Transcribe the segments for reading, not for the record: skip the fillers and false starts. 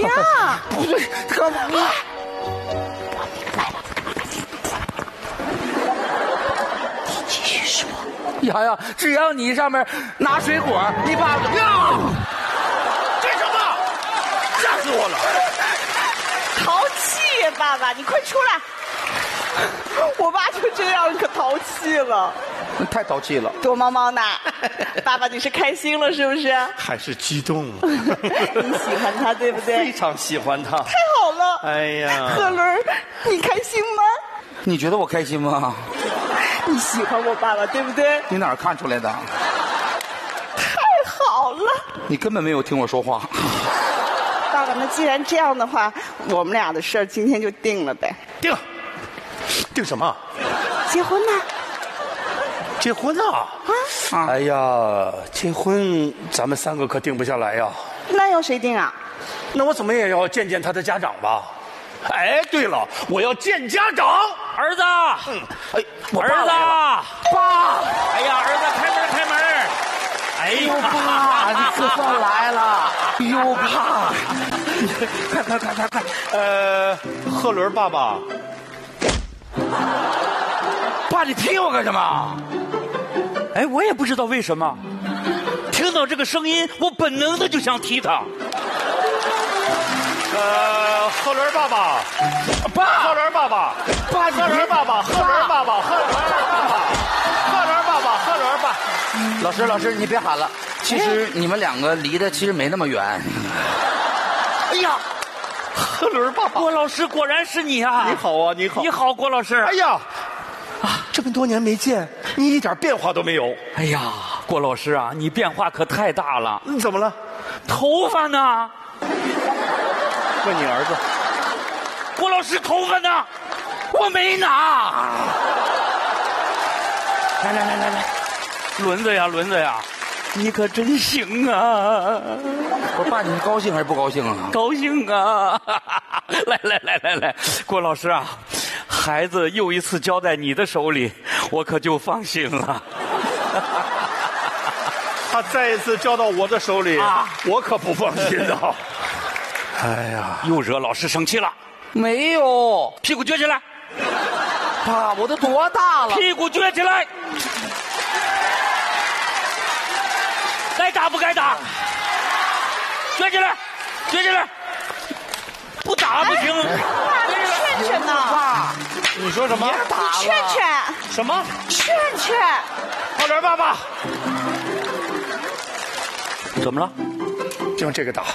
呀？ 不对，干嘛？ 你继续说。 呀，只要你上面拿水果，你爸爸呀， 干什么？吓死我了！ 淘气，爸爸，你快出来！我爸就这样可淘气了， 太淘气了。 躲猫猫呢。爸爸，你是开心了是不是？ 还是激动？ 你喜欢他对不对？ 非常喜欢他。 太好了！ 哎呀， 贺伦，你开心吗？ 你觉得我开心吗？ 你喜欢我爸爸对不对？ 你哪儿看出来的？ 太好了！ 你根本没有听我说话。 爸爸，那既然这样的话，我们俩的事儿今天就定了呗。 定什么？ 结婚呢？ 结婚啊！哎呀，结婚咱们3个可定不下来呀。 那要谁定啊？ 那我怎么也要见见他的家长吧？哎，对了，我要见家长。 儿子， 哎，我儿子， 爸， 哎呀，儿子，开门，开门！哎呀， 爸，你可算来了！哟，爸，看， 贺伦爸爸， 爸，你踢我干什么？ 哎，我也不知道为什么，听到这个声音，我本能的就想踢他。 贺伦爸爸， 爸， 贺伦爸爸， 爸， 贺伦爸爸，贺伦爸爸，贺伦爸爸，贺伦爸爸，贺伦爸。 老师，你别喊了。其实你们2个离得其实没那么远。 哎呀，贺伦爸爸， 郭老师，果然是你啊！ 你好啊，你好， 你好，郭老师。 哎呀，这么多年没见，你一点变化都没有。 哎呀，郭老师啊，你变化可太大了。 你怎么了？ 头发呢？ 问你儿子。 郭老师，头发呢？我没拿。来，轮子呀，你可真行啊！ 我爸，你高兴还是不高兴啊？ 高兴啊！来，郭老师啊，孩子又一次交在你的手里，我可就放心了。 他再一次交到我的手里，我可不放心的。哎呀， 又惹老师生气了。 没有， 屁股撅起来。 爸，我都多大了？ 屁股撅起来。该打不该打？撅起来，不打不行。 爸，劝劝呢？ 爸， 你说什么？ 别打了。 劝劝。 什么？ 劝劝。 贺伦爸爸， 怎么了？ 用这个打。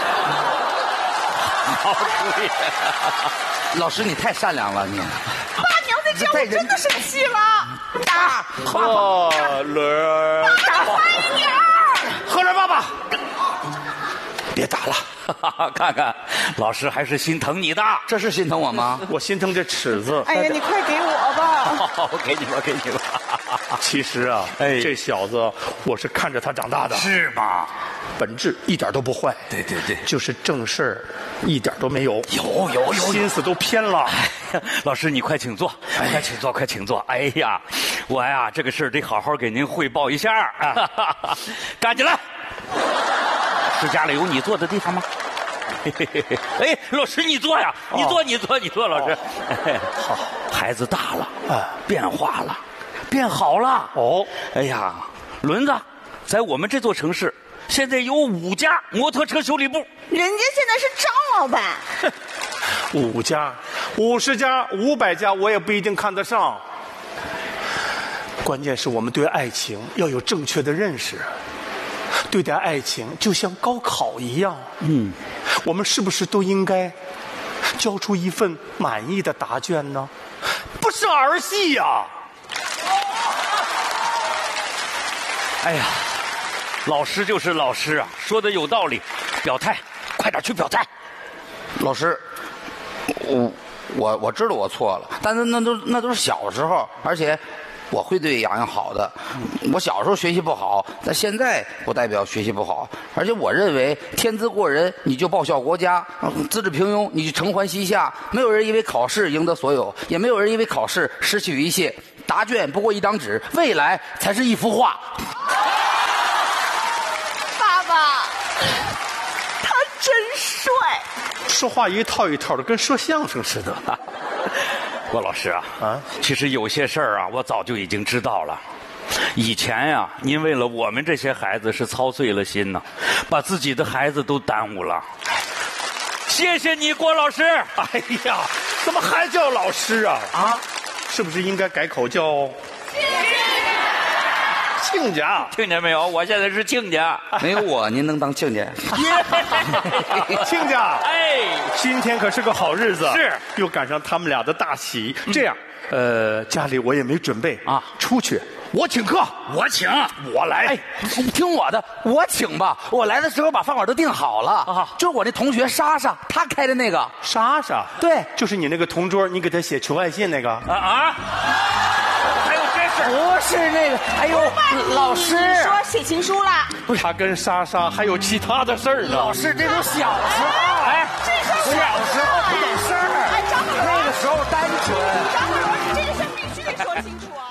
好主意。 老师，你太善良了，你。 爸，你要再这样，我真的生气了。 打， 贺伦，贺伦爸爸，别打了。 看看，老师还是心疼你的。 这是心疼我吗？ 我心疼这尺子。 哎呀，你快给我吧。 好，给你吧。 其实啊，这小子我是看着他长大的， 是吗？ 本质一点都不坏。 对， 就是正事儿一点都没有。 有， 心思都偏了。 老师，你快请坐，快请坐。哎呀，我呀，这个事儿得好好给您汇报一下啊！站起来。是家里有你坐的地方吗？哎，老师你坐呀，你坐，老师。好，孩子大了，变化了，变好了。 哦， 哎呀，轮子，在我们这座城市，现在有5家摩托车修理部。 人家现在是张老板。 5家、50家、500家，我也不一定看得上。关键是我们对爱情要有正确的认识，对待爱情就像高考一样。我们是不是都应该交出一份满意的答卷呢？不是儿戏呀！ 哎呀，老师就是老师啊，说的有道理，表态，快点去表态。 老师，我知道我错了，但是那都是小时候，而且我会对洋洋好的。我小时候学习不好，但现在不代表学习不好。而且我认为天资过人你就报效国家，资质平庸你就承欢膝下。没有人因为考试赢得所有，也没有人因为考试失去一切。答卷不过一张纸，未来才是一幅画。 爸爸，他真帅。 说话一套一套的，跟说相声似的。 郭老师啊，其实有些事儿啊，我早就已经知道了。以前呀，您为了我们这些孩子是操碎了心呐，把自己的孩子都耽误了。谢谢你，郭老师。 哎呀，怎么还叫老师啊？啊，是不是应该改口叫亲家？ 听见没有？我现在是亲家。 没有我，您能当亲家？ 亲家， 哎， 今天可是个好日子， 是又赶上他们俩的大喜。这样，家里我也没准备啊， 出去。我请客， 我请， 我来。 哎，听我的，我请吧。我来的时候把饭馆都订好了啊，就是我那同学莎莎，她开的那个。 莎莎， 对， 就是你那个同桌，你给她写求爱信那个。 还有这事？ 不是那个，哎呦，老师说写情书啦？ 他跟莎莎还有其他的事儿呢。 老师，这都小时候，哎，小时候不懂事儿， 哎，张鹤那个时候单纯。 张鹤荣，你这个事儿必须得说清楚啊！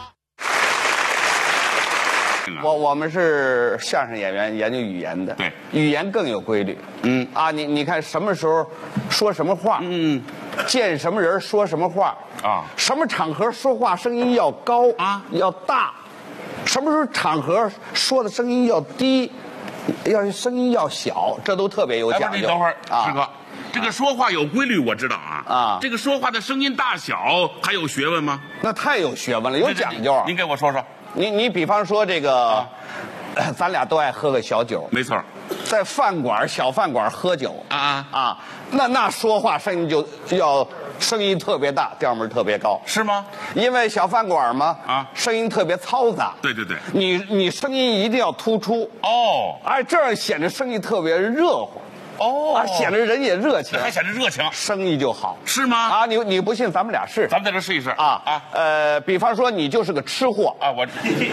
我们是相声演员，研究语言的， 对， 语言更有规律。你看什么时候说什么话，见什么人说什么话啊， 什么场合说话声音要高啊， 要大，什么时候场合说的声音要低，声音要小，这都特别有讲究。 你等会儿，师哥， 啊， 这个说话有规律，我知道啊。 啊这个说话的声音大小还有学问吗？ 那太有学问了，有讲究。 您给我说说。 你比方说这个，咱俩都爱喝个小酒， 没错。 在饭馆小饭馆喝酒那说话声音就要声音特别大，调门特别高， 是吗？ 因为小饭馆嘛声音特别嘈杂。 对对对， 你声音一定要突出哦， 哎，这样显得生意特别热乎哦， 显得人也热情， 还显得热情， 生意就好， 是吗？ 啊，你不信咱们俩试， 咱们在这试一试啊。比方说你就是个吃货啊，我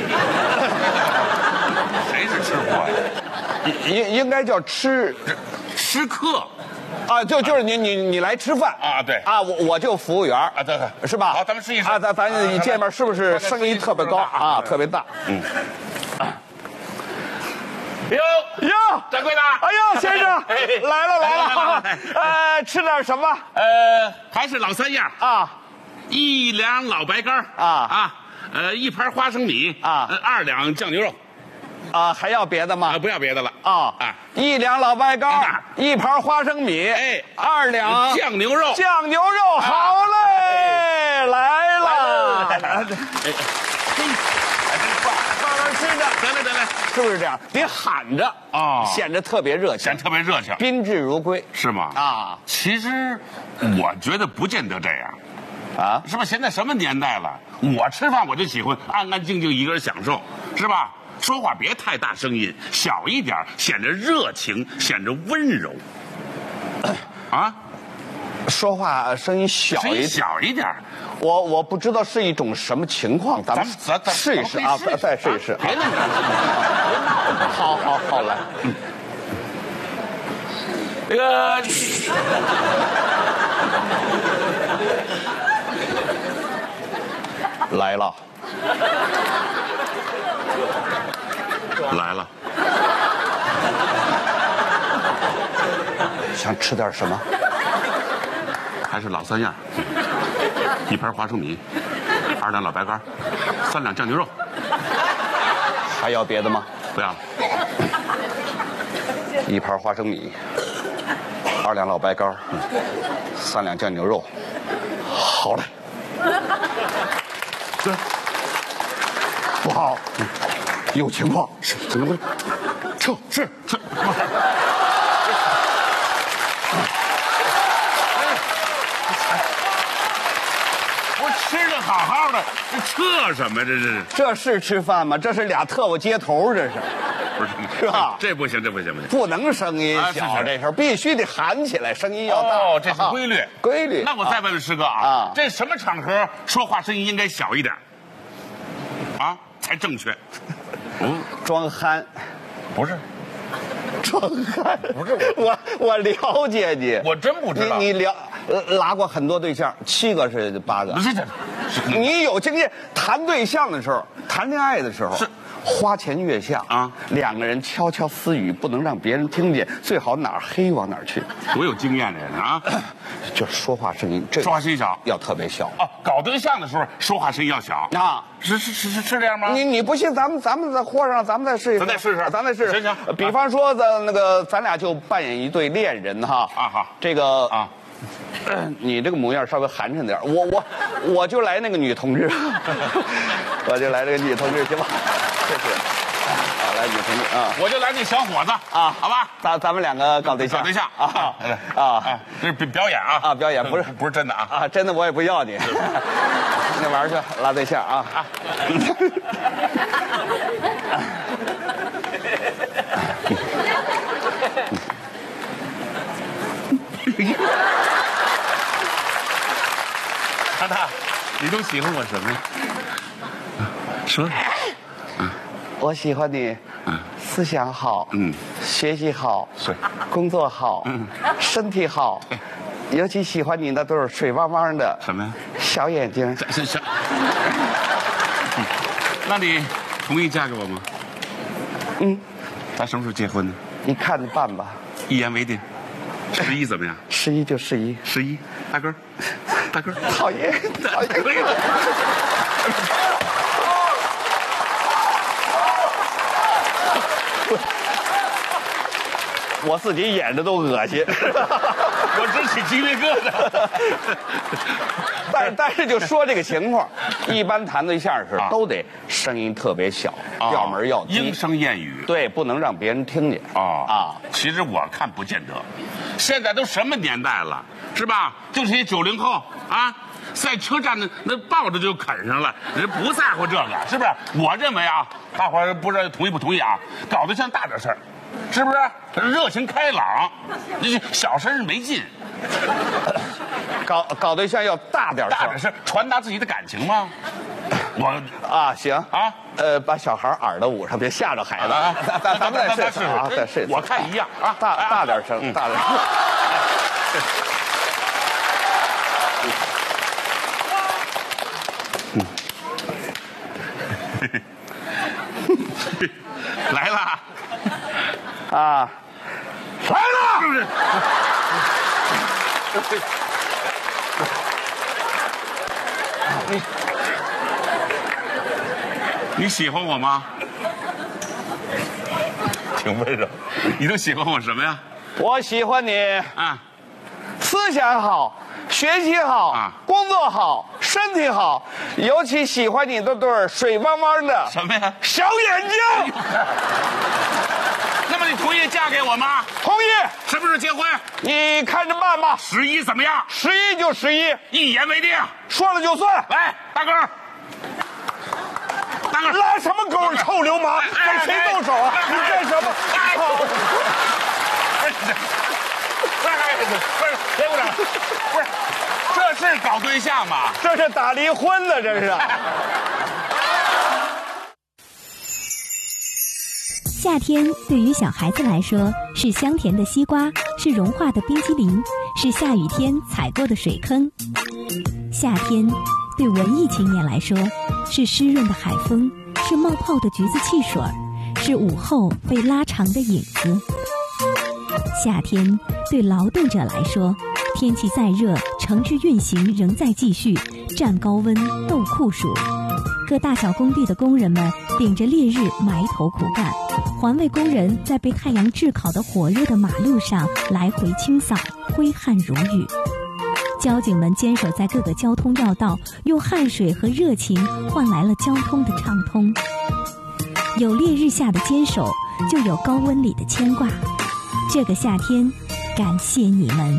谁是吃货呀？ 应该叫吃客啊，就是你来吃饭啊，对啊，我就服务员啊，对， 是吧？ 好，咱们试一试啊，咱一见面是不是声音特别高啊，特别大？ 哟，掌柜的， 哎呦，先生来了，吃点什么？ 还是老三样啊 ，1两老白干1盘花生米2两酱牛肉啊，还要别的吗？ 不要别的了啊，1两老白干1盘花生米2两酱牛肉， 好嘞，来了。吃的， 得来， 是不是这样？得喊着啊， 显得特别热情，宾至如归， 是吗？啊，其实我觉得不见得这样，啊，是吧？现在什么年代了？我吃饭我就喜欢安安静静一个人享受，是吧？说话别太大声音，小一点，显着热情，显着温柔。啊， 说话声音小一点。 我不知道是一种什么情况，咱们试一试啊，再试一试。 别那么好来。 这个来了，想吃点什么？ 还是老三样，1盘花生米，2两老白干，3两酱牛肉。 还要别的吗？ 不要了。 1盘花生米，2两老白干，3两酱牛肉。好嘞。对。不好，有情况。怎么回事？是。 我吃的好好的，这撤什么？ 这是吃饭吗？这是俩特务接头，这是。 不是是吧？ 这不行， 不能声音小，这事儿必须得喊起来，声音要大。 哦，这是规律， 规律。 那我再问问师哥啊，这什么场合说话声音应该小一点？啊，才正确。 装憨， 不是。 装憨，不是我了解你， 我真不知道。 你拉过很多对象，7个是8个。 不是这， 你有经验，谈对象的时候，谈恋爱的时候。是。 花前月下啊，两个人悄悄私语，不能让别人听见，最好哪儿黑往哪儿去。 多有经验的人啊！ 就是说话声音， 说话声音小， 要特别小哦。搞对象的时候说话声音要小啊， 是这样吗？ 你不信，咱们在货上，咱们再试一试，咱再试试。 行。 比方说，咱俩就扮演一对恋人哈。 啊好， 这个啊。你这个模样稍微寒碜点，我就来那个女同志，我就来这个女同志，行吧？谢谢。啊，来女同志啊， 我就来那小伙子啊，好吧？ 咱们两个搞对象啊，这是表演啊表演不是真的啊真的我也不要你，那玩意儿去拉对象啊。 大大，你都喜欢我什么呀？说。 我喜欢你，思想好，学习好，工作好，身体好，尤其喜欢你那对水汪汪的什么呀？ 小眼睛。 那你同意嫁给我吗？咱什么时候结婚呢？ 你看着办吧。 一言为定。11怎么样 ？11就11。 11，大哥。 讨厌。我自己演着都恶心， 我直起鸡皮疙瘩。但是就说这个情况，一般谈对象时都得声音特别小，调门要低， 莺声燕语， 对，不能让别人听见。 其实我看不见得，现在都什么年代了，是吧？就是些90后啊，在车站那抱着就啃上了，人不在乎这个，是不是？我认为啊，大伙儿不知道同意不同意啊？搞对象大点事儿。是不是热情开朗？小事没劲。 搞对象要大点事，传达自己的感情吗？我行啊，把小孩耳朵捂上，别吓着孩子。咱们再试试啊，再试。 我看一样啊， 大点声，大点声。 来了。 来了！ 你喜欢我吗？挺温柔。你都喜欢我什么呀？ 我喜欢你思想好，学习好，工作好，身体好，尤其喜欢你那对水汪汪的什么呀？ 小眼睛。 那么你同意嫁给我吗？ 同意。 什么时候结婚？ 你看着办吧。 11怎么样 ？11就11， 一言为定。 说了就算。 来，大哥， 拉什么狗臭流氓？跟谁动手啊？你干什么？ 不是，别鼓掌！不是，这是搞对象吗？ 这是打离婚呢，这是。 夏天对于小孩子来说是香甜的西瓜，是融化的冰激凌，是下雨天踩过的水坑。夏天对文艺青年来说是湿润的海风，是冒泡的橘子汽水，是午后被拉长的影子。夏天对劳动者来说，天气再热，城市运行仍在继续，站高温斗酷暑。各大小工地的工人们顶着烈日埋头苦干，环卫工人在被太阳炙烤的火热的马路上来回清扫，挥汗如雨。交警们坚守在各个交通要道，用汗水和热情换来了交通的畅通。有烈日下的坚守，就有高温里的牵挂。这个夏天，感谢你们。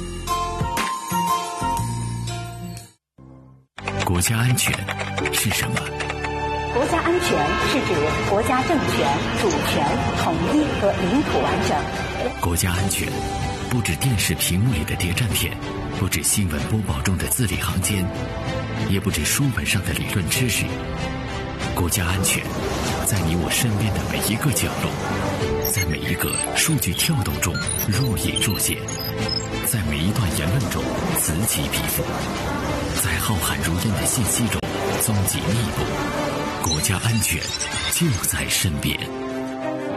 国家安全是什么？ 国家安全是指国家政权、主权、统一和领土完整。 国家安全不止电视屏幕里的谍战片，不止新闻播报中的字里行间，也不止书本上的理论知识。国家安全在你我身边的每一个角落，在每一个数据跳动中若隐若现，在每一段言论中此起彼伏，在浩瀚如烟的信息中踪迹密布。 国家安全就在身边。